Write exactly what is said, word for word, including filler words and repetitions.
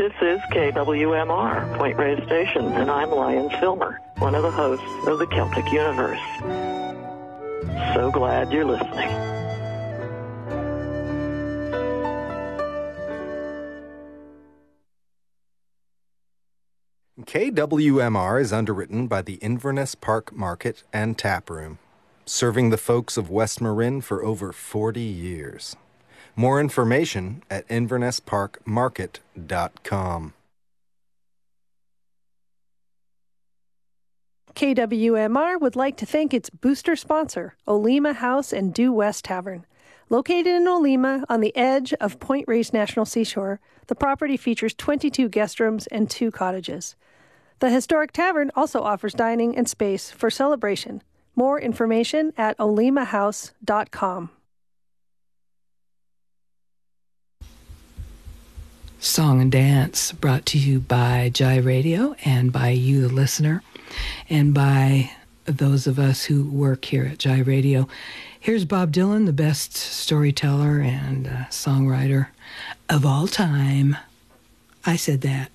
This is K W M R, Point Reyes Station, and I'm Lion Filmer, one of the hosts of the Celtic Universe. So glad you're listening. K W M R is underwritten by the Inverness Park Market and Tap Room, serving the folks of West Marin for over forty years. More information at inverness park market dot com. K W M R would like to thank its booster sponsor, Olema House and Due West Tavern. Located in Olema on the edge of Point Reyes National Seashore, the property features twenty-two guest rooms and two cottages. The historic tavern also offers dining and space for celebration. More information at olema house dot com. Song and Dance brought to you by Jive Radio and by you, the listener, and by those of us who work here at Jive Radio. Here's Bob Dylan, the best storyteller and uh, songwriter of all time. I said that.